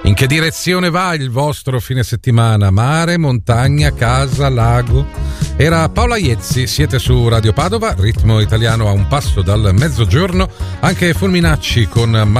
In che direzione va il vostro fine settimana? Mare, montagna, casa, lago? Era Paola Iezzi, siete su Radio Padova, ritmo italiano a un passo dal mezzogiorno, anche Fulminacci con